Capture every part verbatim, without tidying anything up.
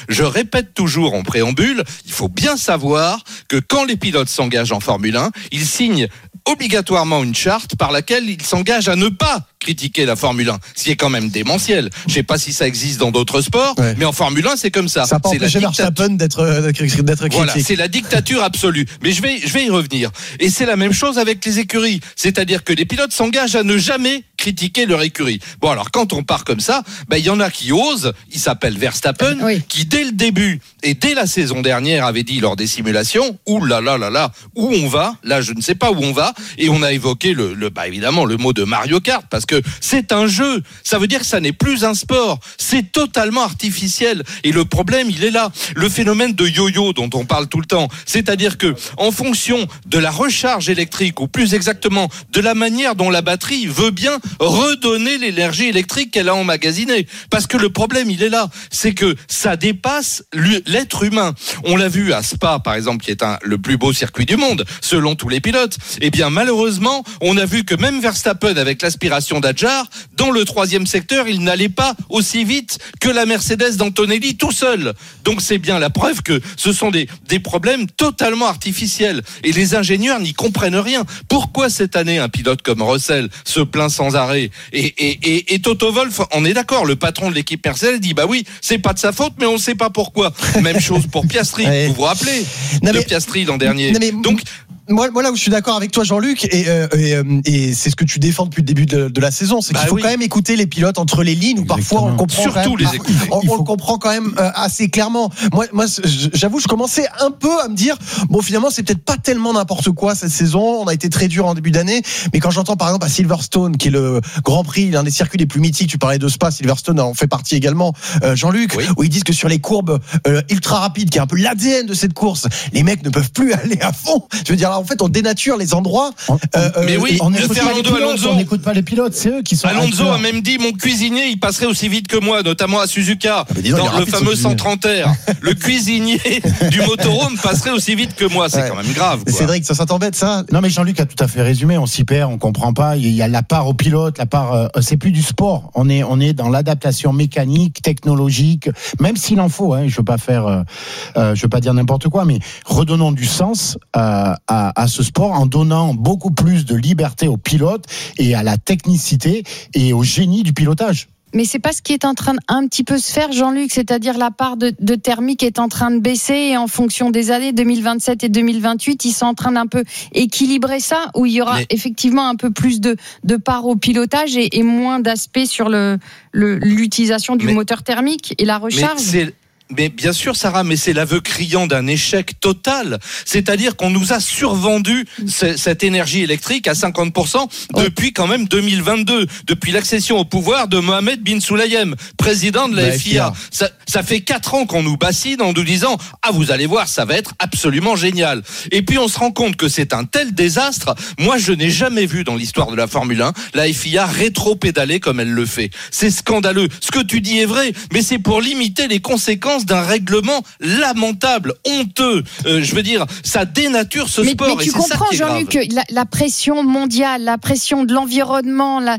je répète toujours en préambule, il faut bien savoir que quand les pilotes s'engagent en Formule un, ils signent obligatoirement une charte par laquelle ils s'engagent à ne pas critiquer la Formule un, ce qui est quand même démentiel. Je sais pas si ça existe dans d'autres sports, ouais. mais en Formule un, c'est comme ça. Ça n'a pas empêché Verstappen d'être, d'être critiqué. Voilà, c'est la dictature absolue. Mais je vais, je vais y revenir. Et c'est la même chose avec les écuries. C'est-à-dire que les pilotes s'engagent à ne jamais critiquer leur écurie. Bon, alors, quand on part comme ça, ben, il y en a qui osent. Il s'appelle Verstappen, oui. qui dès le début et dès la saison dernière avait dit lors des simulations, ouh là là là là, où on va? Là, je ne sais pas où on va. Et on a évoqué le, le bah, évidemment, le mot de Mario Kart, parce que c'est un jeu. Ça veut dire que ça n'est plus un sport. C'est totalement artificiel. Et le problème, il est là. Le phénomène de yo-yo dont on parle tout le temps. C'est-à-dire que, en fonction de la recharge électrique, ou plus exactement, de la manière dont la batterie veut bien redonner l'énergie électrique qu'elle a emmagasinée. Parce que le problème, il est là. C'est que ça dépasse l'être humain. On l'a vu à Spa, par exemple, qui est un, le plus beau circuit du monde, selon tous les pilotes. Eh bien, malheureusement, on a vu que même Verstappen, avec l'aspiration d'Adjar, dans le troisième secteur, il n'allait pas aussi vite que la Mercedes d'Antonelli tout seul. Donc c'est bien la preuve que ce sont des, des problèmes totalement artificiels. Et les ingénieurs n'y comprennent rien. Pourquoi cette année, un pilote comme Russell se plaint sans arrêt? Et, et, et, et Toto Wolff, on est d'accord, le patron de l'équipe Mercedes dit, bah oui, c'est pas de sa faute, mais on ne sait pas pourquoi. Même chose pour Piastri. Ouais. Vous vous rappelez non, de mais, Piastri l'an dernier. Non, mais, Donc, Moi, moi, là où je suis d'accord avec toi, Jean-Luc, et, euh, et, euh, et c'est ce que tu défends depuis le début de, de la saison, c'est bah qu'il faut oui. quand même écouter les pilotes entre les lignes, où parfois on le comprend. Surtout quand même, les écouter. On, on le comprend quand même euh, assez clairement. Moi, moi, j'avoue, je commençais un peu à me dire, bon, finalement, c'est peut-être pas tellement n'importe quoi cette saison. On a été très dur en début d'année, mais quand j'entends par exemple à Silverstone, qui est le Grand Prix, l'un des circuits les plus mythiques, tu parlais de Spa, Silverstone en fait partie également, euh, Jean-Luc, oui. où ils disent que sur les courbes euh, ultra rapides, qui est un peu l'A D N de cette course, les mecs ne peuvent plus aller à fond. Je veux dire, là, en fait, on dénature les endroits. Euh, mais oui, on n'écoute pas, pilotes, pas les pilotes, c'est eux qui sont. Alonso a même dit, mon cuisinier, il passerait aussi vite que moi, notamment à Suzuka, ah, disons, dans le fameux cent trente R. Le cuisinier du motorhome passerait aussi vite que moi. C'est ouais. quand même grave. Quoi. Cédric, ça, ça t'embête, ça? Non, mais Jean-Luc a tout à fait résumé. On s'y perd, on comprend pas. Il y a la part au pilote, la part. Euh, c'est plus du sport. On est, on est dans l'adaptation mécanique, technologique, même s'il en faut. Hein, je veux pas faire, euh, euh, je veux pas dire n'importe quoi, mais redonnons du sens euh, à, à ce sport en donnant beaucoup plus de liberté aux pilotes et à la technicité et au génie du pilotage. Mais c'est pas ce qui est en train de un petit peu se faire, Jean-Luc, c'est-à-dire la part de, de thermique est en train de baisser et en fonction des années deux mille vingt-sept et deux mille vingt-huit, ils sont en train d'un peu équilibrer ça, où il y aura Mais... effectivement un peu plus de, de part au pilotage et, et moins d'aspect sur le, le, l'utilisation du Mais... moteur thermique et la recharge. Mais c'est... Mais bien sûr, Sarah, mais c'est l'aveu criant d'un échec total. C'est-à-dire qu'on nous a survendu c- cette énergie électrique à cinquante pour cent depuis quand même deux mille vingt-deux, depuis l'accession au pouvoir de Mohamed bin Sulayem, président de la, la F I A. F I A. Ça, ça fait quatre ans qu'on nous bassine en nous disant « Ah, vous allez voir, ça va être absolument génial ». Et puis on se rend compte que c'est un tel désastre. Moi, je n'ai jamais vu dans l'histoire de la Formule un la F I A rétro-pédaler comme elle le fait. C'est scandaleux. Ce que tu dis est vrai, mais c'est pour limiter les conséquences d'un règlement lamentable, honteux. Euh, je veux dire, ça dénature ce mais, sport. Mais tu et c'est comprends, ça qui est Jean-Luc, grave. la, la pression mondiale, la pression de l'environnement, la,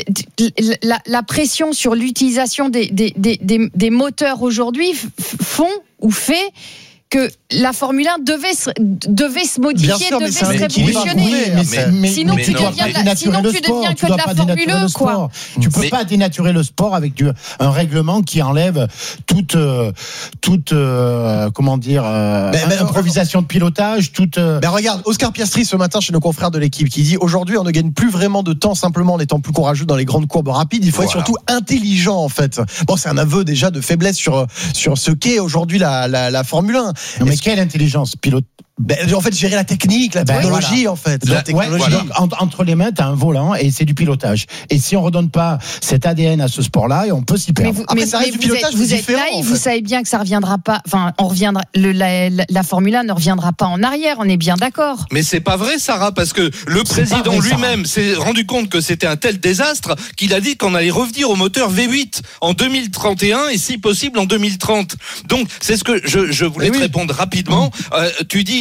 la, la pression sur l'utilisation des, des, des, des, des moteurs aujourd'hui f- font ou fait que la Formule un devait se, devait se modifier, sûr, devait se révolutionner. Mais, mais, mais, sinon, mais tu non, deviens, la, sinon tu sport, deviens tu que de la Formule un, quoi. Tu peux mais... pas dénaturer le sport avec du, un règlement qui enlève toute, euh, toute euh, comment dire, euh, mais, mais, improvisation de pilotage, toute. Euh... Mais regarde, Oscar Piastri ce matin chez nos confrères de l'équipe qui dit aujourd'hui on ne gagne plus vraiment de temps simplement en étant plus courageux dans les grandes courbes rapides. Il faut voilà. être surtout intelligent en fait. Bon, c'est un aveu déjà de faiblesse sur sur ce qu'est aujourd'hui la la, la Formule un. Non, mais quelle intelligence pilote? Ben, en fait, gérer la technique, la technologie, ben, voilà. en fait. La, la technologie. Ouais, voilà. Donc, entre les mains, t'as un volant et c'est du pilotage. Et si on redonne pas cet A D N à ce sport-là, on peut s'y perdre. Mais vous, Après, mais, ça reste mais du pilotage vous êtes, vous différent. Êtes là, en fait. Vous savez bien que ça reviendra pas. Enfin, on reviendra. Le, la, la, la Formule un ne reviendra pas en arrière. On est bien d'accord. Mais c'est pas vrai, Sarah, parce que le c'est président vrai, lui-même s'est rendu compte que c'était un tel désastre qu'il a dit qu'on allait revenir au moteur V huit en deux mille trente et un et si possible en deux mille trente. Donc, c'est ce que je, je voulais te oui. répondre rapidement. Euh, tu dis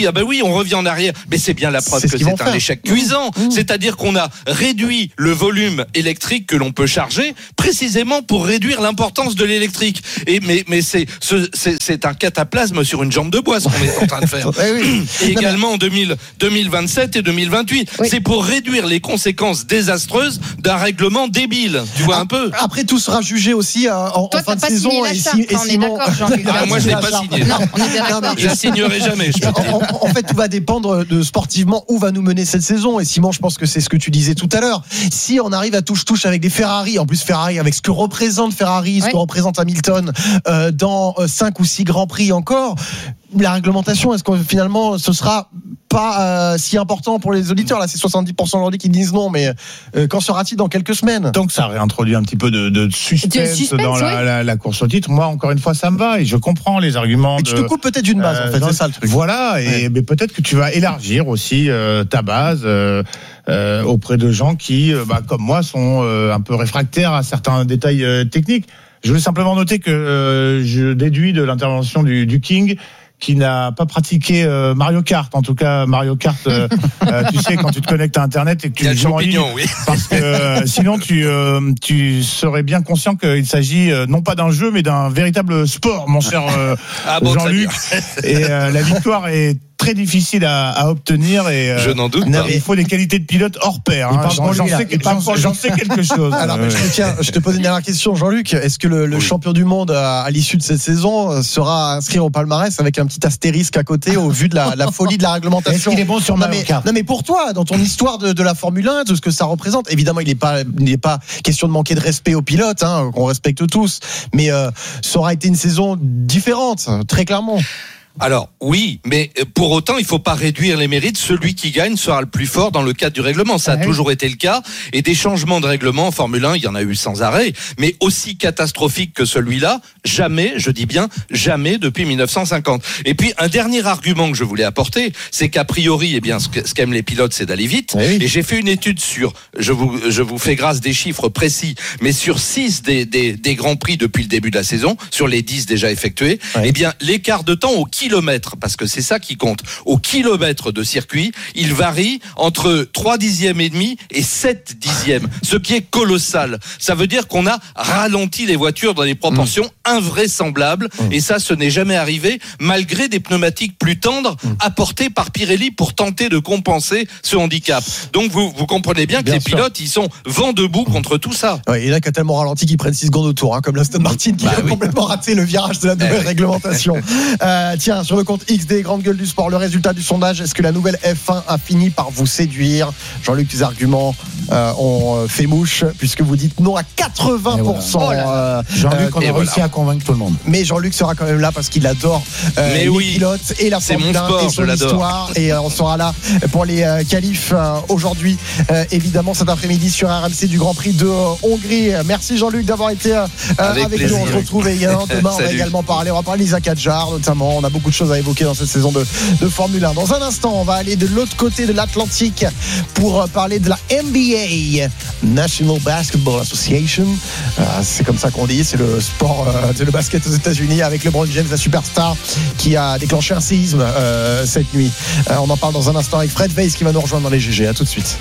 ah ben oui, on revient en arrière. Mais c'est bien la preuve C'est que ce qu'ils vont c'est un faire. échec cuisant. Mmh. C'est-à-dire qu'on a réduit le volume électrique que l'on peut charger, précisément pour réduire l'importance de l'électrique. Et mais mais c'est ce, c'est, c'est un cataplasme sur une jambe de bois ce qu'on est en train de faire. Ouais, oui. Et également en deux mille, deux mille vingt-sept et deux mille vingt-huit. Oui. C'est pour réduire les conséquences désastreuses d'un règlement débile. Tu vois un peu. Après, tout sera jugé aussi euh, en, Toi, en fin t'as de pas saison. signé la et charte, si- et on est Simon- d'accord, Jean-Luc. Ah, moi, je l'ai pas signé. Non, on est bien Non, d'accord. mais Je la signerai jamais. Je peux te dire. En, en fait, tout va dépendre de sportivement où va nous mener cette saison. Et Simon, je pense que c'est ce que tu disais tout à l'heure. Si on arrive à touche-touche avec des Ferrari, en plus Ferrari, avec ce que représente Ferrari, ce Ouais. que représente Hamilton euh, dans euh, cinq ou six grands prix encore, la réglementation, est-ce que finalement ce sera pas euh, si important pour les auditeurs? Là, c'est soixante-dix pour cent aujourd'hui qui disent non, mais euh, qu'en sera-t-il dans quelques semaines? Donc ça réintroduit un petit peu de, de suspense, De suspense, dans la, oui. la, la course au titre. Moi, encore une fois, ça me va et je comprends les arguments. Et de, tu te coupes peut-être d'une base, euh, en fait, non, c'est ça le truc. Voilà, et Ouais. mais peut-être que tu vas élargir aussi euh, ta base euh, euh, auprès de gens qui, euh, bah, comme moi, sont euh, un peu réfractaires à certains détails euh, techniques. Je voulais simplement noter que euh, je déduis de l'intervention du, du King qui n'a pas pratiqué euh, Mario Kart. En tout cas, Mario Kart, euh, euh, tu sais, quand tu te connectes à Internet et que tu Il y a le joues en ligne, champignon, oui. parce que euh, sinon tu euh, tu serais bien conscient qu'il s'agit euh, non pas d'un jeu mais d'un véritable sport, mon cher euh, Ah bon, Jean-Luc. Et euh, la victoire est très difficile à, à obtenir et euh, Je n'en doute non, pas. mais- il faut des qualités de pilote hors pair. Il Hein. parle J'en, pour j'en lui, là. sais, Il parle j'en- pour lui. j'en sais quelque chose. Alors, Euh, je, te, tiens, je te pose une dernière question, Jean-Luc. Est-ce que le, le Oui. champion du monde à, à l'issue de cette saison euh, sera inscrit au palmarès avec un petit astérisque à côté au vu de la, la folie de la Est-ce réglementation? qu'il est bon sur non Mario mais, Kart? non mais pour toi, dans ton histoire de, de la Formule un, de ce que ça représente, évidemment il n'est pas, il n'est pas question de manquer de respect aux pilotes, hein, qu'on respecte tous, mais euh, ça aura été une saison différente, très clairement. Alors oui, mais pour autant, il faut pas réduire les mérites. Celui qui gagne sera le plus fort dans le cadre du règlement. Ça a Ouais. toujours été le cas. Et des changements de règlement en Formule un, il y en a eu sans arrêt. Mais aussi catastrophique que celui-là, jamais, je dis bien jamais depuis mille neuf cent cinquante. Et puis un dernier argument que je voulais apporter, c'est qu'a priori, eh bien, ce que- ce qu'aiment les pilotes, c'est d'aller vite. Oui. Et j'ai fait une étude sur, je vous, je vous fais grâce des chiffres précis, mais sur six des, des, des grands prix depuis le début de la saison, sur les dix déjà effectués, Ouais. eh bien, l'écart de temps au kilomètre, parce que c'est ça qui compte, au kilomètre de circuit, il varie entre trois dixièmes et demi et sept dixièmes, ce qui est colossal. Ça veut dire qu'on a ralenti les voitures dans des proportions invraisemblables, et ça, ce n'est jamais arrivé, malgré des pneumatiques plus tendres apportés par Pirelli pour tenter de compenser ce handicap. Donc, vous, vous comprenez bien que Bien les sûr. pilotes, ils sont vent debout contre tout ça. Ouais, il y en a qui a tellement ralenti qu'ils prennent six secondes au tour, hein, comme l'Aston Martin qui Bah a oui. complètement raté le virage de la nouvelle Eh oui. réglementation. Euh, tiens, sur le compte X des grandes gueules du sport, le résultat du sondage, est-ce que la nouvelle F un a fini par vous séduire? Jean-Luc, tes arguments euh, ont euh, fait mouche, puisque vous dites non à quatre-vingts pour cent. Et voilà. euh, Jean-Luc, on et a voilà. réussi à convaincre tout le monde. mais Jean-Luc sera quand même là parce qu'il adore euh, Mais les oui. pilotes et la C'est Formule mon un sport, et je son l'adore. histoire. Et euh, on sera là pour les euh, qualifs euh, aujourd'hui, euh, évidemment cet après-midi sur R M C du Grand Prix de euh, Hongrie. Merci Jean-Luc d'avoir été euh, Avec avec plaisir. nous. On se retrouve également demain. On va Salut. également parler. On va parler d'Isaac Hadjar notamment. On a beaucoup de choses à évoquer dans cette saison de, de Formule un. Dans un instant, on va aller de l'autre côté de l'Atlantique pour euh, parler de la N B A, National Basketball Association. Euh, c'est comme ça qu'on dit. C'est le sport, euh, c'est le basket aux États-Unis avec LeBron James, la superstar, qui a déclenché un séisme euh, cette nuit. Euh, on en parle dans un instant avec Fred Weiss qui va nous rejoindre dans les G G. À tout de suite.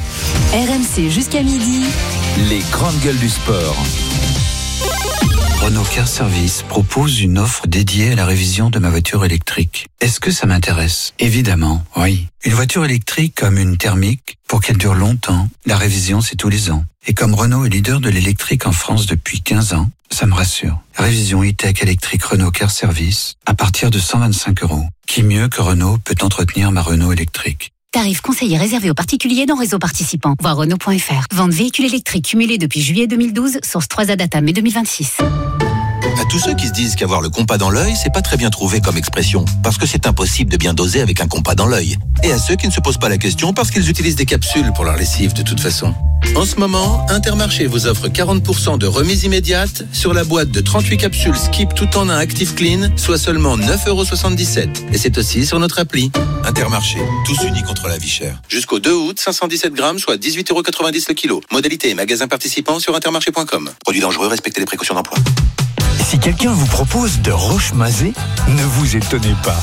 R M C jusqu'à midi. Les grandes gueules du sport. Renault Car Service propose une offre dédiée à la révision de ma voiture électrique. Est-ce que ça m'intéresse? Évidemment, oui. Une voiture électrique comme une thermique, pour qu'elle dure longtemps, la révision c'est tous les ans. Et comme Renault est leader de l'électrique en France depuis quinze ans, ça me rassure. Révision e-tech électrique Renault Car Service à partir de cent vingt-cinq euros. Qui mieux que Renault peut entretenir ma Renault électrique? Tarif conseillé réservé aux particuliers dans réseau participant. Voir Renault point F R. Vente véhicule électrique cumulé depuis juillet deux mille douze. Source trois A Data mai deux mille vingt-six. À tous ceux qui se disent qu'avoir le compas dans l'œil, c'est pas très bien trouvé comme expression, parce que c'est impossible de bien doser avec un compas dans l'œil. Et à ceux qui ne se posent pas la question parce qu'ils utilisent des capsules pour leur lessive de toute façon. En ce moment, Intermarché vous offre quarante pour cent de remise immédiate sur la boîte de trente-huit capsules Skip tout en un Active Clean, soit seulement neuf euros soixante-dix-sept. Et c'est aussi sur notre appli. Intermarché, tous unis contre la vie chère. Jusqu'au deux août, cinq cent dix-sept grammes, soit dix-huit euros quatre-vingt-dix le kilo. Modalité et magasin participant sur intermarché point com. Produit dangereux, respectez les précautions d'emploi. Si quelqu'un vous propose de roche-mazé, ne vous étonnez pas.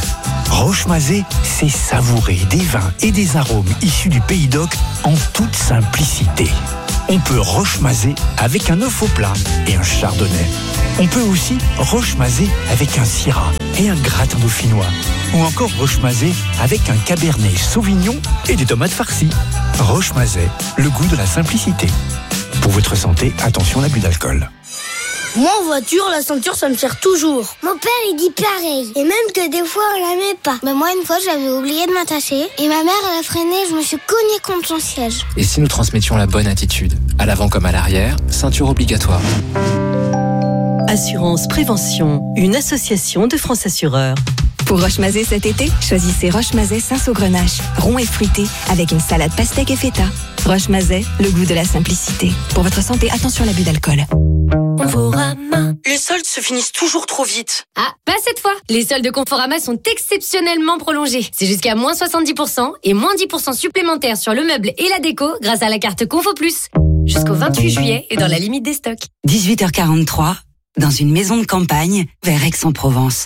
Rochemazé, c'est savourer des vins et des arômes issus du Pays d'Oc en toute simplicité. On peut rochemazer avec un œuf au plat et un chardonnay. On peut aussi rochemazer avec un syrah et un gratin dauphinois. Ou encore rochemazer avec un cabernet sauvignon et des tomates farcies. Rochemazé, le goût de la simplicité. Pour votre santé, attention à l'abus d'alcool. Moi en voiture, la ceinture ça me sert toujours. Mon père il dit pareil. Et même que des fois on la met pas. Bah moi une fois j'avais oublié de m'attacher. Et ma mère elle a freiné, je me suis cognée contre son siège. Et si nous transmettions la bonne attitude, à l'avant comme à l'arrière, ceinture obligatoire. Assurance Prévention, une association de France Assureurs. Pour Rochemazé cet été, choisissez Rochemazé Saint-Saugrenache, rond et fruité, avec une salade pastèque et feta. Rochemazé, le goût de la simplicité. Pour votre santé, attention à l'abus d'alcool. Conforama. Les soldes se finissent toujours trop vite. Ah, pas cette fois. Les soldes de Conforama sont exceptionnellement prolongés. C'est jusqu'à moins soixante-dix pour cent et moins dix pour cent supplémentaires sur le meuble et la déco grâce à la carte Confo Plus. Jusqu'au vingt-huit juillet et dans la limite des stocks. dix-huit heures quarante-trois, dans une maison de campagne vers Aix-en-Provence.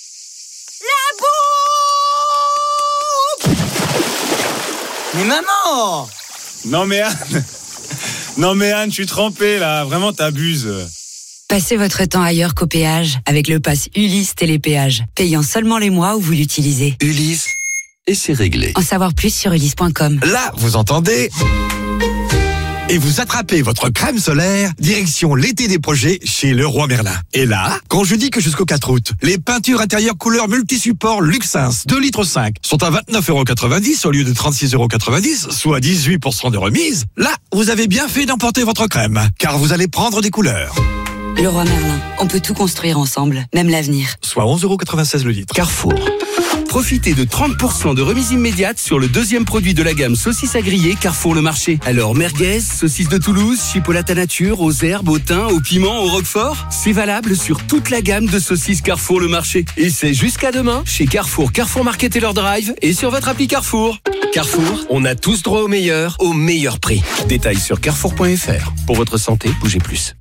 Mais maman! Non mais Anne, non mais Anne, je suis trempé là, vraiment t'abuses. Passez votre temps ailleurs qu'au péage avec le pass Ulysse Télépéage, payant seulement les mois où vous l'utilisez. Ulysse, et c'est réglé. En savoir plus sur ulysse point com. Là, vous entendez? Et vous attrapez votre crème solaire, direction l'été des projets chez Leroy Merlin. Et là, quand je dis que jusqu'au quatre août, les peintures intérieures couleur multi-support Luxins deux litres cinq sont à vingt-neuf euros quatre-vingt-dix au lieu de trente-six euros quatre-vingt-dix, soit dix-huit pour cent de remise, là, vous avez bien fait d'emporter votre crème, car vous allez prendre des couleurs. Leroy Merlin, on peut tout construire ensemble, même l'avenir. Soit onze euros quatre-vingt-seize le litre. Carrefour. Profitez de trente pour cent de remise immédiate sur le deuxième produit de la gamme saucisses à griller Carrefour Le Marché. Alors merguez, saucisses de Toulouse, chipolata nature, aux herbes, au thym, au piment, au roquefort. C'est valable sur toute la gamme de saucisses Carrefour Le Marché. Et c'est jusqu'à demain chez Carrefour, Carrefour Market et leur drive et sur votre appli Carrefour. Carrefour, on a tous droit au meilleur, au meilleur prix. Détails sur carrefour point f r. Pour votre santé, bougez plus.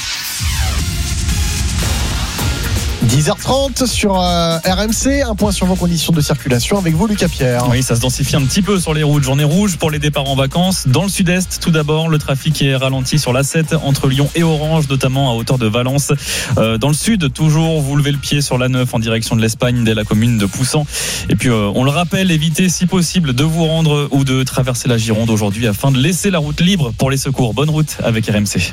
dix heures trente sur euh, R M C, un point sur vos conditions de circulation avec vous Lucas Pierre. Oui, ça se densifie un petit peu sur les routes. Journée rouge pour les départs en vacances. Dans le sud-est, tout d'abord, le trafic est ralenti sur l'A sept entre Lyon et Orange, notamment à hauteur de Valence. Euh, dans le sud, toujours, vous levez le pied sur l'A neuf en direction de l'Espagne, dès la commune de Poussan. Et puis, euh, on le rappelle, évitez si possible de vous rendre ou de traverser la Gironde aujourd'hui afin de laisser la route libre pour les secours. Bonne route avec R M C.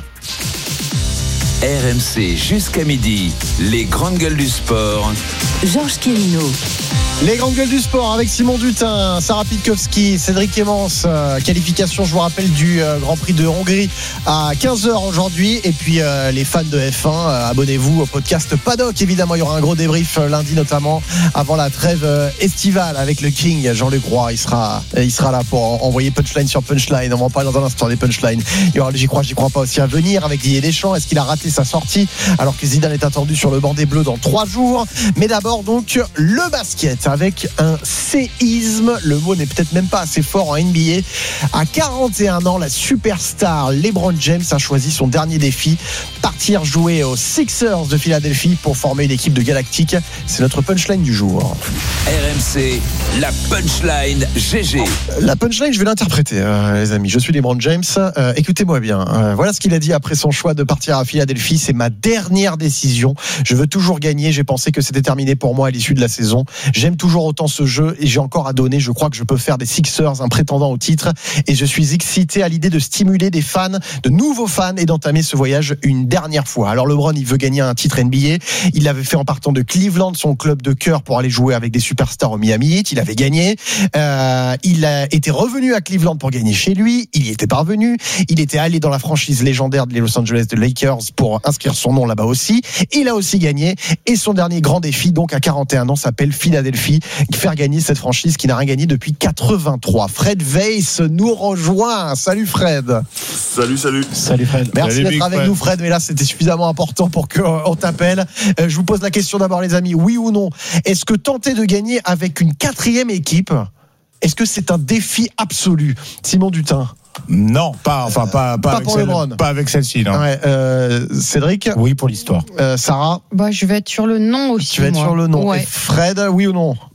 R M C jusqu'à midi, les grandes gueules du sport. Georges Quérino. Les grandes gueules du sport avec Simon Dutin, Sarah Pitkowski, Cédric Emmons. Euh, qualification, je vous rappelle, du euh, Grand Prix de Hongrie à quinze heures aujourd'hui. Et puis euh, les fans de F un, euh, abonnez-vous au podcast Paddock. Évidemment, il y aura un gros débrief euh, lundi, notamment avant la trêve euh, estivale avec le King Jean-Luc Roy. Il sera, il sera là pour envoyer punchline sur punchline. On va en parler dans un instant des punchlines. Il y aura le J'y crois, j'y crois pas aussi à venir avec Didier Deschamps. Est-ce qu'il a raté sa sortie alors que Zidane est attendu sur le banc des Bleus dans trois jours? Mais d'abord donc le basket avec un séisme. Le mot n'est peut-être même pas assez fort en N B A. À quarante et un ans, la superstar LeBron James a choisi son dernier défi, partir jouer aux Sixers de Philadelphie pour former une équipe de Galactique. C'est notre punchline du jour. R M C, la punchline G G. La punchline, je vais l'interpréter, euh, les amis. Je suis LeBron James. Euh, écoutez-moi bien. Euh, voilà ce qu'il a dit après son choix de partir à Philadelphie. C'est ma dernière décision. Je veux toujours gagner. J'ai pensé que c'était terminé pour moi à l'issue de la saison. J'aime toujours autant ce jeu et j'ai encore à donner. Je crois que je peux faire des Sixers un prétendant au titre et je suis excité à l'idée de stimuler des fans, de nouveaux fans et d'entamer ce voyage une dernière fois. Alors LeBron, il veut gagner un titre N B A. Il l'avait fait en partant de Cleveland, son club de cœur, pour aller jouer avec des superstars au Miami Heat. Il avait gagné. Euh, il a été revenu à Cleveland pour gagner chez lui. Il y était parvenu. Il était allé dans la franchise légendaire des Los Angeles de Lakers pour inscrire son nom là-bas aussi. Il a aussi gagné. Et son dernier grand défi, donc à quarante et un ans, s'appelle Philadelphie. Faire gagner cette franchise qui n'a rien gagné depuis quatre-vingt-trois. Fred Weiss nous rejoint. Salut Fred. Salut, salut. Salut Fred. Merci salut, d'être avec Fred. nous Fred. Mais là, c'était suffisamment important pour qu'on t'appelle. Euh, je vous pose la question d'abord les amis. Oui ou non? Est-ce que tenter de gagner avec une quatrième équipe, est-ce que c'est un défi absolu? Simon Dutin. Non, pas, enfin, pas, pas, Pas avec, pour celle, LeBron. pas avec celle-ci, non. Ouais, euh, Cédric. Oui, pour l'histoire. Euh, Sarah. Bah, je vais être sur le non aussi. Tu vas être moi. sur le non. Ouais. Et Fred, oui ou non?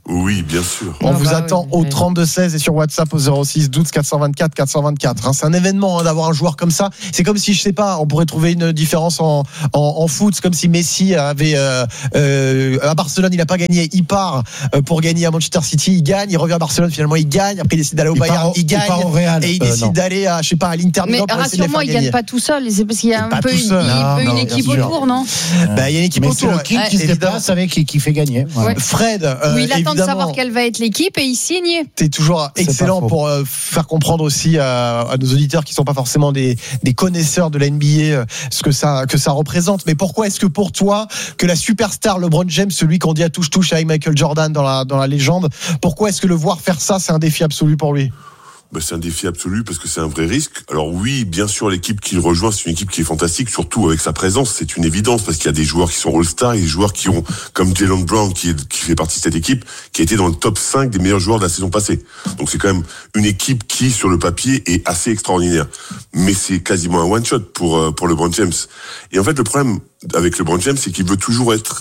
Oui, bien sûr. On Ah vous bah attend oui, au oui. trente-deux seize et sur WhatsApp au zéro six douze quatre cent vingt-quatre quatre cent vingt-quatre. Hein, c'est un événement hein, d'avoir un joueur comme ça. C'est comme si, je sais pas, on pourrait trouver une différence en, en, en foot. C'est comme si Messi avait euh, euh, à Barcelone, il n'a pas gagné. Il part euh, pour gagner à Manchester City, il gagne. Il revient à Barcelone, finalement il gagne. Après il décide d'aller au Il Bayern, part au- il gagne. il part au Real. Et il Euh, décide non. d'aller à, je sais pas, à l'Inter Mais Milan pour essayer de les rassure-moi, faire il gagner. gagne pas tout seul. C'est parce qu'il y a un Pas peu, tout il, seul. il Non, peut non, une bien équipe sûr. autour, non? Bah, il y a une équipe Mais autour. c'est le king ouais, qui se évidemment. déplace avec et qui fait gagner. Voilà. Ouais. Fred, euh, Où il attend de évidemment, savoir quelle va être l'équipe et il signe. t'es toujours C'est excellent pas faux. pour euh, faire comprendre aussi à, à nos auditeurs qui sont pas forcément des, des connaisseurs de la N B A euh, ce que ça que ça représente. Mais pourquoi est-ce que pour toi que la superstar LeBron James, celui qu'on dit à touche touche avec Michael Jordan dans la dans la légende, pourquoi est-ce que le voir faire ça, c'est un défi absolu pour lui? Bah, c'est un défi absolu parce que c'est un vrai risque. Alors oui, bien sûr, l'équipe qu'il rejoint, c'est une équipe qui est fantastique, surtout avec sa présence, c'est une évidence parce qu'il y a des joueurs qui sont All-Star et des joueurs qui ont, comme Jaylen Brown, qui, est, qui fait partie de cette équipe, qui a été dans le top cinq des meilleurs joueurs de la saison passée. Donc c'est quand même une équipe qui, sur le papier, est assez extraordinaire. Mais c'est quasiment un one-shot pour, euh, pour LeBron James. Et en fait, le problème avec LeBron James, c'est qu'il veut toujours être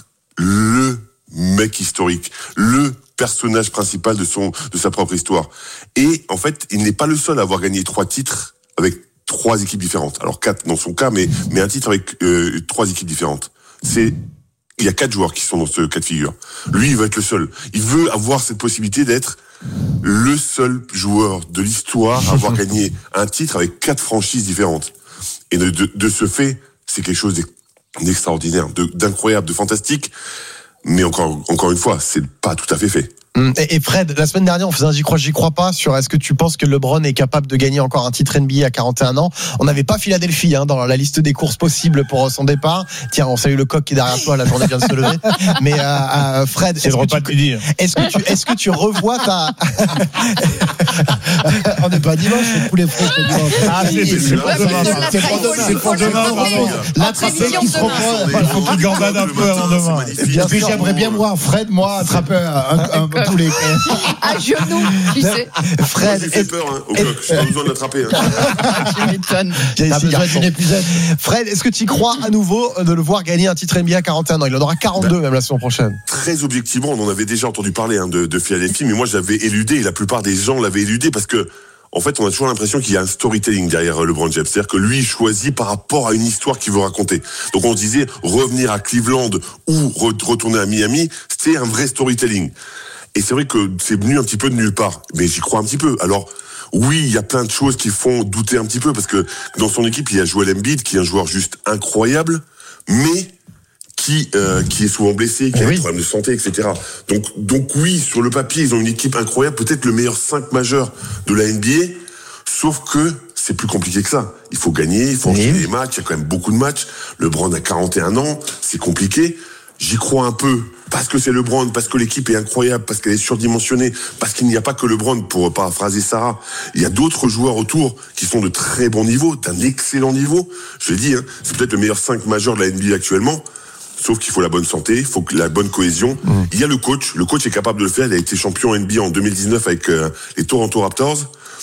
le mec historique, le personnage principal de son de sa propre histoire. Et en fait, il n'est pas le seul à avoir gagné trois titres avec trois équipes différentes. Alors quatre dans son cas, mais mais un titre avec euh, trois équipes différentes. C'est il y a quatre joueurs qui sont dans ce cas de figure. Lui, il veut être le seul. Il veut avoir cette possibilité d'être le seul joueur de l'histoire à avoir gagné un titre avec quatre franchises différentes. Et de de, de ce fait, c'est quelque chose d'extraordinaire, de, d'incroyable, de fantastique. Mais encore, encore une fois, c'est pas tout à fait fait. Et et Fred, la semaine dernière, on faisait un j'y crois, j'y crois pas sur est-ce que tu penses que LeBron est capable de gagner encore un titre N B A à quarante et un ans. On n'avait pas Philadelphie hein, dans la liste des courses possibles pour son départ. Tiens, on salue le coq qui est derrière toi, la journée vient de se lever. Mais euh, euh, Fred, C'est est-ce le que, repas tu, de midi. est-ce que tu, est-ce que tu revois ta On n'est pas dimanche, c'est poulet frais. c'est dimanche. Ah, c'est- c'est- c'est pour Ouais, demain, c'est ça. de la C'est pour trahison, demain, il c'est faut pour le demain, retrouver. pardon. La En trapèze prévision qui se demain. reprend. Il faut qu'il gambade un peu avant demain. Et puis j'aimerais bien voir Fred, moi, attraper un, un poulet. À genoux, tu sais. Fred, J'ai fait peur, hein, au coq. J'ai pas besoin de l'attraper. Hein. Tu m'étonnes. T'as besoin d'une épisode. Fred, est-ce que tu y crois à nouveau de le voir gagner un titre N B A à quarante et un ans? Il en aura quarante-deux même la saison prochaine. Très objectivement, on en avait déjà entendu parler hein, de, de Philadelphie, mais moi j'avais éludé, et la plupart des gens l'avaient éludé parce que, en fait, on a toujours l'impression qu'il y a un storytelling derrière LeBron James. C'est-à-dire que lui, il choisit par rapport à une histoire qu'il veut raconter. Donc on se disait, revenir à Cleveland ou re- retourner à Miami, c'était un vrai storytelling. Et c'est vrai que c'est venu un petit peu de nulle part. Mais j'y crois un petit peu. Alors, oui, il y a plein de choses qui font douter un petit peu parce que dans son équipe, il y a Joel Embiid, qui est un joueur juste incroyable, mais qui euh, qui est souvent blessé, qui a des problèmes de santé, et cetera. Donc donc oui, sur le papier, ils ont une équipe incroyable, peut-être le meilleur cinq majeur de la N B A, sauf que c'est plus compliqué que ça. Il faut gagner, il faut enchaîner les matchs, il y a quand même beaucoup de matchs. LeBron a quarante et un ans, c'est compliqué. J'y crois un peu parce que c'est LeBron, parce que l'équipe est incroyable, parce qu'elle est surdimensionnée, parce qu'il n'y a pas que LeBron, pour paraphraser Sarah. Il y a d'autres joueurs autour qui sont de très bon niveau, d'un excellent niveau. Je l'ai dit, hein, c'est peut-être le meilleur cinq majeur de la N B A actuellement. Sauf qu'il faut la bonne santé, il faut la bonne cohésion. Mmh. Il y a le coach, le coach est capable de le faire. Il a été champion N B A en deux mille dix-neuf avec euh, les Toronto Raptors.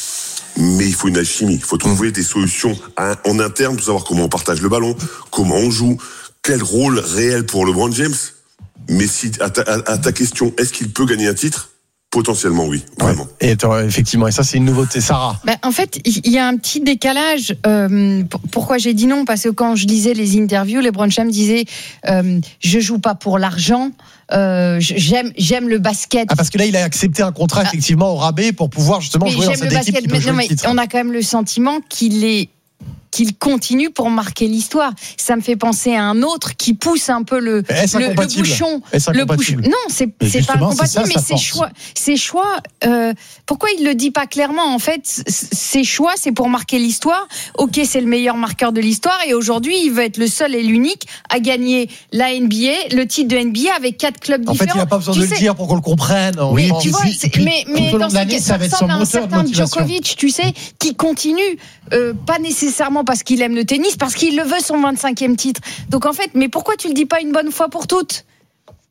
Mais il faut une alchimie, il faut trouver mmh. des solutions à, en interne pour savoir comment on partage le ballon, comment on joue, quel rôle réel pour LeBron James. Mais si à ta, à, à ta question, est-ce qu'il peut gagner un titre ? Potentiellement, oui, vraiment. Et effectivement, et ça, c'est une nouveauté. Sarah. Ben, en fait, il y a un petit décalage. Euh, pourquoi j'ai dit non ? Parce que quand je lisais les interviews, LeBron James disait euh, je joue pas pour l'argent. Euh, j'aime, j'aime le basket. Ah, parce que là, il a accepté un contrat ah. effectivement au rabais pour pouvoir justement mais jouer dans cette le équipe basket, qui peut mais jouer non, le mais titre. on a quand même le sentiment qu'il est qu'il continue pour marquer l'histoire. Ça me fait penser à un autre qui pousse un peu le, le, le bouchon. Le bouchon. Non, c'est, c'est pas incompatible, mais ses choix, ses choix euh, pourquoi il le dit pas clairement ? En fait, ses choix, c'est pour marquer l'histoire. Ok, c'est le meilleur marqueur de l'histoire et aujourd'hui, il veut être le seul et l'unique à gagner la N B A, le titre de N B A avec quatre clubs différents. En fait, il n'a pas besoin tu de sais, le dire pour qu'on le comprenne. Oui, mais tu vois, puis, mais, mais dans l'année, ce ça va être son ressemble à un moteur de certain motivation. Djokovic, tu sais, qui continue, euh, pas nécessairement parce qu'il aime le tennis, parce qu'il le veut son vingt-cinquième titre. Donc en fait, mais pourquoi tu le dis pas une bonne fois pour toutes ?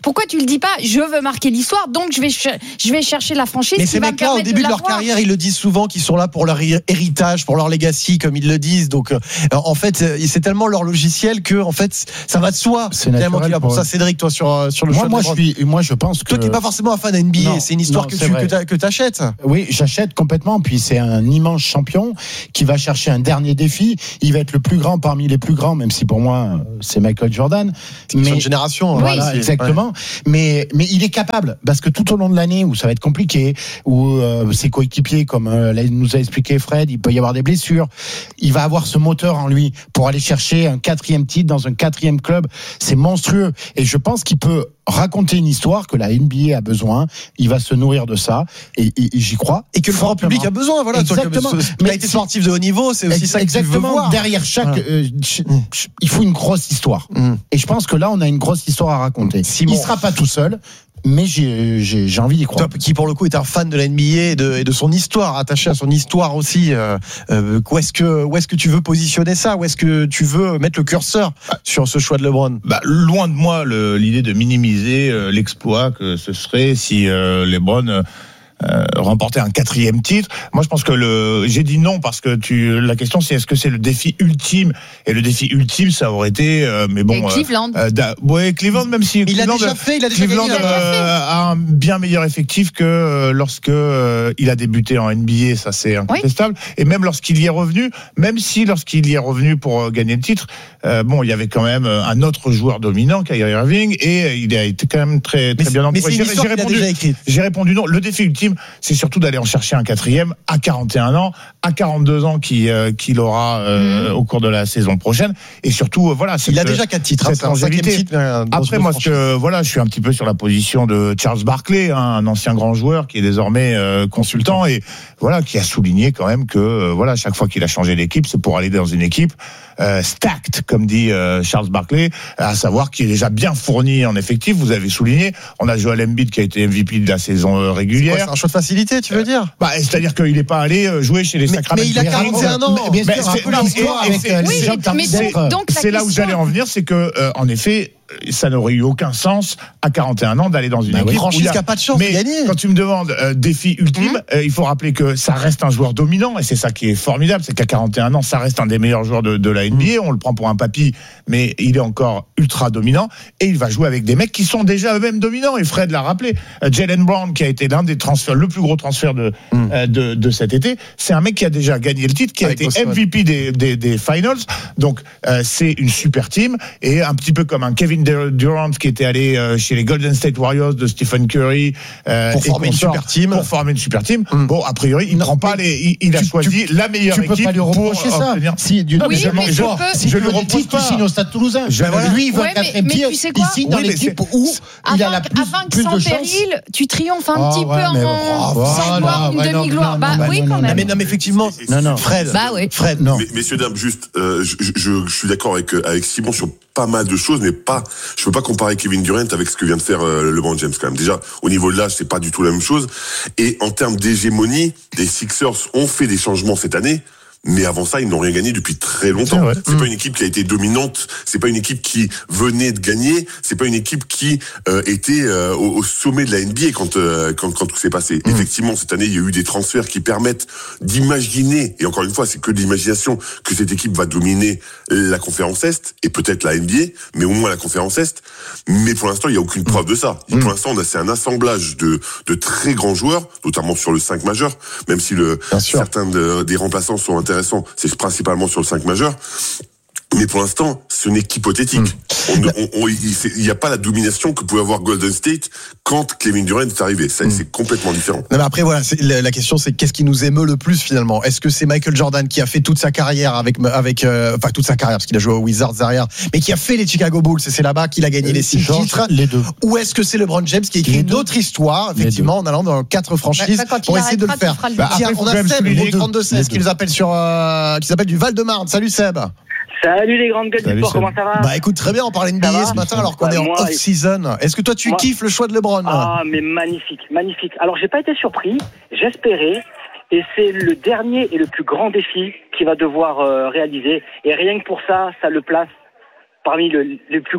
Pourquoi tu le dis pas? Je veux marquer l'histoire, donc je vais ch- je vais chercher la franchise. Mais qui ces va me mecs-là, au permettre début de, de leur l'avoir. carrière, ils le disent souvent qu'ils sont là pour leur hé- héritage, pour leur legacy, comme ils le disent. Donc, euh, en fait, euh, c'est tellement leur logiciel que, en fait, ça va de soi. C'est tellement naturel qu'il va pour pour ça, eux. Cédric, toi, sur, euh, sur le Moi, choix moi, de je LeBron. suis, moi, je pense que. Toi qui n'es pas forcément un fan N B A, Non, c'est une histoire non, que c'est tu vrai. que t'a- que t'achètes. Oui, j'achète complètement. Puis c'est un immense champion qui va chercher un dernier défi. Il va être le plus grand parmi les plus grands, même si pour moi c'est Michael Jordan. C'est une génération. Voilà, aussi. exactement. Ouais. Mais mais il est capable parce que tout au long de l'année où ça va être compliqué, où euh, ses coéquipiers, comme euh, là, il nous a expliqué Fred, il peut y avoir des blessures. Il va avoir ce moteur en lui pour aller chercher un quatrième titre dans un quatrième club. C'est monstrueux. Et je pense qu'il peut raconter une histoire que la N B A a besoin. Il va se nourrir de ça. Et, et, et j'y crois. Et que le grand public a besoin. Voilà. Exactement. Toi, tu as été sportif de haut niveau, c'est aussi ça que tu veux Exactement. voir. Derrière chaque, Voilà. euh, ch- ch- il faut une grosse histoire. Mm. Et je pense que là, on a une grosse histoire à raconter. Simon. Il sera pas tout seul, mais j'ai, j'ai, j'ai envie d'y croire. Toi, qui pour le coup est un fan de la N B A et de, et de son histoire, attaché à son histoire aussi. Euh, euh, où est-ce que où est-ce que tu veux positionner ça? Où est-ce que tu veux mettre le curseur sur ce choix de LeBron? Bah, loin de moi le, l'idée de minimiser euh, l'exploit que ce serait si euh, LeBron euh, euh, remportait un quatrième titre. Moi, je pense que le, j'ai dit non parce que tu, la question c'est est-ce que c'est le défi ultime? Et le défi ultime, ça aurait été, euh, mais bon, Et Cleveland. Euh, euh, ouais, Cleveland, même si Il l'a Cleveland, déjà fait, il a déjà Cleveland gagné. euh, a un bien meilleur effectif que euh, lorsque euh, il a débuté en N B A, ça c'est incontestable. Et même lorsqu'il y est revenu, même si lorsqu'il y est revenu pour euh, gagner le titre, euh, bon, il y avait quand même euh, un autre joueur dominant, Kyrie Irving, et euh, il a été quand même très très Mais bien c'est- mais entouré. c'est une J'ai, histoire j'ai qu'il a répondu, déjà écrite. j'ai répondu non. Le défi ultime, c'est surtout d'aller en chercher un quatrième à quarante et un ans, à quarante-deux ans qu'il, euh, qu'il aura euh, Mmh. au cours de la saison prochaine. Et surtout, euh, voilà, Il a cette- déjà quatre titres. hein, cette c'est un cinquième longévité. titre. mais un- dans Après, une moi, autre ce que, voilà, je suis un petit peu sur la position de Charles Barkley, hein, un ancien grand joueur qui est désormais euh, consultant et voilà, qui a souligné quand même que euh, voilà, chaque fois qu'il a changé d'équipe, c'est pour aller dans une équipe euh, stacked, comme dit euh, Charles Barkley, à savoir qui est déjà bien fourni en effectif. Vous avez souligné, on a Joel Embiid qui a été M V P de la saison euh, C'est régulière. quoi, c'est un choix de facilité, tu veux dire? Bah, c'est-à-dire qu'il n'est pas allé euh, jouer chez les Mais- Sacramento. mais il a quarante et un ans. Mais bien Mais sûr, c'est- un peu non, l'histoire et- et avec c'est- euh, Oui, les gens mais qui donc, donc la c'est là où question- j'allais en venir, c'est que euh, en effet, ça n'aurait eu aucun sens à quarante et un ans d'aller dans une Bah oui, équipe franchise où il y a- qui a pas de chance Mais de gagner. quand tu me demandes euh, défi ultime, euh, il faut rappeler que ça reste un joueur dominant et c'est ça qui est formidable, c'est qu'à quarante et un ans, ça reste un des meilleurs joueurs de, de la N B A. On le prend pour un papy, mais il est encore ultra dominant et il va jouer avec des mecs qui sont déjà eux-mêmes dominants. Et Fred l'a rappelé, euh, Jaylen Brown qui a été l'un des transferts, le plus gros transfert de euh, de, de cet été, c'est un mec qui a déjà gagné le titre, qui a Avec été Boston. M V P des, des, des finals. Donc euh, c'est une super team et un petit peu comme un Kevin Durant qui était allé euh, chez les Golden State Warriors de Stephen Curry euh, Pour et former une consorts, super team. pour former une super team. Mm. Bon, a priori, il ne prend pas les, il, il a tu- choisi la meilleure Tu peux équipe pas lui reprocher pour ça. obtenir. Si, du, Non, mais Oui, je, mais je, tu je, peux- si je tu lui veux des reproche titres, tu pas. signes au Stade Toulousain. Je- voilà. Lui, il veut Ouais, un quatrième mais- mais tir. tu sais quoi Il signe dans Oui, mais l'équipe c'est- où il a la Avant, plus, avant que plus sans de chance. péril, tu triomphes un Ah petit ouais, peu mais en bon, sans voilà, gloire, une bah non, demi-gloire. non, Bah non, oui, non, quand non, Non, même. mais, non, mais effectivement, Non, non. Fred. Bah oui. Fred, non. Mais, messieurs, dames, juste, euh, je, je, je suis d'accord avec, avec Simon sur pas mal de choses, mais pas, je peux pas comparer Kevin Durant avec ce que vient de faire euh, LeBron James quand même. Déjà, au niveau de l'âge, c'est pas du tout la même chose. Et en termes d'hégémonie, les Sixers ont fait des changements cette année. Mais avant ça, ils n'ont rien gagné depuis très longtemps. C'est vrai. C'est pas une équipe qui a été dominante. C'est pas une équipe qui venait de gagner. C'est pas une équipe qui euh, était euh, au, au sommet de la N B A quand euh, quand, quand tout s'est passé. Mmh. Effectivement, cette année, il y a eu des transferts qui permettent d'imaginer. Et encore une fois, c'est que de l'imagination que cette équipe va dominer la conférence Est et peut-être la N B A, mais au moins la conférence Est. Mais pour l'instant, il y a aucune preuve de ça. Mmh. Pour l'instant, on a c'est un assemblage de de très grands joueurs, notamment sur le cinq majeur. Même si le certains de, des remplaçants sont intéressants. C'est principalement sur le cinq majeur. Mais pour l'instant, ce n'est qu'hypothétique. Mmh. Il n'y a pas la domination que pouvait avoir Golden State quand Kevin Durant est arrivé. Ça, mmh. C'est complètement différent. Non, mais après, voilà, c'est, la, la question, c'est qu'est-ce qui nous émeut le plus finalement? Est-ce que c'est Michael Jordan qui a fait toute sa carrière avec, avec, euh, enfin toute sa carrière parce qu'il a joué aux Wizards derrière, mais qui a fait les Chicago Bulls et c'est là-bas qu'il a gagné euh, les six George, titres? Les deux. Ou est-ce que c'est LeBron James qui a écrit une autre histoire, effectivement, en allant dans quatre franchises bah, bah, pour essayer de le faire? Le bah, Tiens, on a Seb au trente-deux seize qui nous appelle sur, euh, qui s'appelle du Val-de-Marne. Salut Seb. Salut les grandes gueules du sport, comment ça va? Bah écoute, très bien, on parlait N B A ce matin alors qu'on bah, est en moi, off-season. Est-ce que toi tu moi... kiffes le choix de LeBron? Ah mais magnifique, magnifique. Alors j'ai pas été surpris, j'espérais, et c'est le dernier et le plus grand défi qu'il va devoir euh, réaliser. Et rien que pour ça, ça le place parmi le, les plus grands.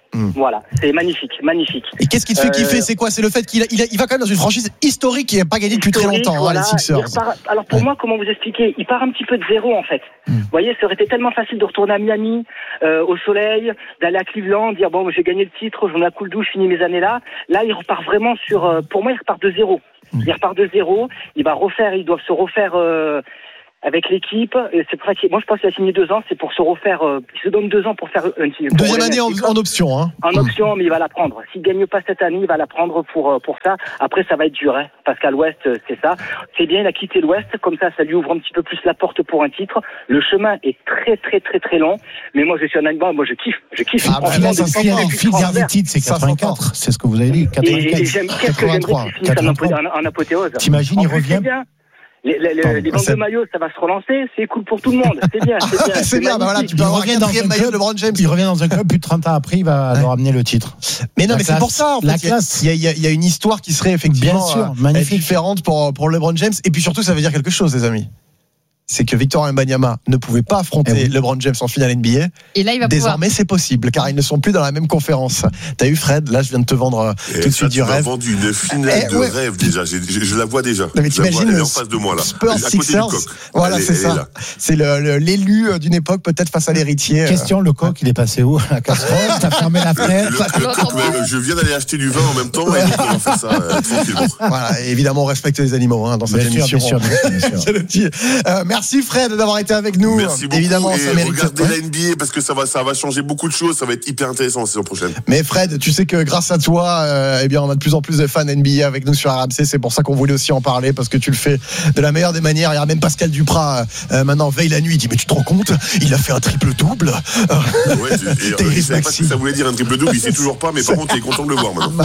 Mmh. Voilà, c'est magnifique, magnifique. Et qu'est-ce qui te fait Euh, kiffer? C'est quoi? C'est le fait qu'il a, il a- il va quand même dans une franchise historique qui n'a pas gagné depuis très historique, longtemps, voilà. hein, les Sixers. Il repart- alors pour Ouais. moi, comment vous expliquer? Il part un petit peu de zéro en fait. Mm. Vous voyez, ça aurait été tellement facile de retourner à Miami, euh, au soleil, d'aller à Cleveland, dire bon, j'ai gagné le titre, j'en ai un cool douche, je finis mes années là. Là, il repart vraiment sur. euh, pour moi, il repart de zéro. Mm. Il repart de zéro. Il va refaire. Ils doivent se refaire. Euh, avec l'équipe, et c'est pour ça qu'il, moi je pense qu'il a signé deux ans, c'est pour se refaire, euh, il se donne deux ans pour faire une pour Deuxième année en, en option, hein. En option, mais il va la prendre. S'il gagne pas cette année, il va la prendre pour euh, pour ça. Après, ça va être dur, hein, parce qu'à l'Ouest, euh, c'est ça. C'est bien, il a quitté l'Ouest, comme ça, ça lui ouvre un petit peu plus la porte pour un titre. Le chemin est très très très très long, mais moi je suis un animal, moi je kiffe, je kiffe. Ah, bah, là, ça se fait, fil dernier titre, c'est quatre-vingt-quatre, c'est ce que vous avez dit. Et, et j'aime, qu'est-ce que j'aimerais qu'il finisse en, apô- en, en apothéose. T'imagines, il En plus, revient. c'est bien. Les, les, les, Pardon, les ventes c'est- de maillots, ça va se relancer, c'est cool pour tout le monde. C'est bien, c'est bien. C'est bien, bah voilà, tu peux Il avoir un revient dans quatrième un maillot de club, LeBron James. il revient dans un club, plus de trente ans après, il va leur amener le titre. Mais non, La mais c'est classe. pour ça, en fait. La Il y a- classe. Il y, a, il y a- il y a une histoire qui serait effectivement Bien sûr, euh, magnifique. différente pour, pour LeBron James. Et puis surtout, ça veut dire quelque chose, les amis. C'est que Victor Wembanyama ne pouvait pas affronter Eh oui. LeBron James en finale N B A. Et là, il va Désormais, c'est possible, car ils ne sont plus dans la même conférence. T'as eu Fred, là, je viens de te vendre euh, Et tout de ça, suite tu du m'as rêve. vendu une finale Eh, de ouais. rêve déjà. J'ai- Je, je la vois déjà. Non, mais Je la vois, t'imagines elle est le en face de moi là. Spurs à côté du Sixers. coq. Voilà, Elle est- c'est elle est ça. là. C'est le- le- l'élu euh, d'une époque, peut-être face à l'héritier. euh. Question, le coq, il est passé où? La casserole, t'as fermé la Le, fenêtre. le coq, ouais, je viens d'aller acheter du vin en même temps et donc on va faire ça euh, tranquillement. Voilà, et évidemment, on respecte les animaux hein, dans cette Bien sûr, émission. bien sûr, bien sûr, bien sûr. Je le dis. Euh, merci Fred d'avoir été avec nous. Merci beaucoup. Évidemment, et ça mérite. regardez Ouais. la N B A parce que ça va, ça va changer beaucoup de choses. Ça va être hyper intéressant la saison prochaine. Mais Fred, tu sais que grâce à toi, euh, eh bien, on a de plus en plus de fans N B A avec nous sur R M C. C'est pour ça qu'on voulait aussi en parler parce que tu le fais de la meilleure des manières. Il y a même Pascal Duprat euh, maintenant veille la nuit. Il dit mais tu te rends compte, il a fait un triple double. Ouais, et, et, il savait pas ce que ça voulait dire un triple double. Il sait toujours pas, mais par contre, il est content de le voir maintenant.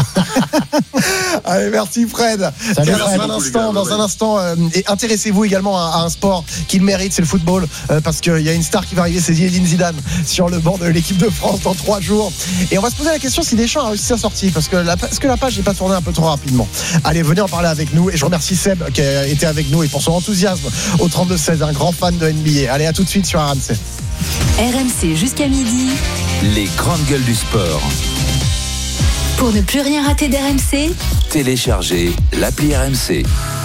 Allez, merci Fred. Salut, Tiens, Fred. dans un Beaucoup, instant, les gars, dans ouais. un instant, euh, et intéressez-vous également à, à un sport qu'il mérite, c'est le football, euh, parce qu'il y a une star qui va arriver, c'est Zinedine Zidane sur le banc de l'équipe de France dans trois jours. Et on va se poser la question si Deschamps a réussi sa sortie, parce que la, est-ce que la page n'est pas tournée un peu trop rapidement? Allez, venez en parler avec nous. Et je remercie Seb qui a été avec nous et pour son enthousiasme au trente-deux seize, un grand fan de N B A. Allez, à tout de suite sur R M C. R M C jusqu'à midi. Les grandes gueules du sport. Pour ne plus rien rater d'R M C, Téléchargez l'appli R M C.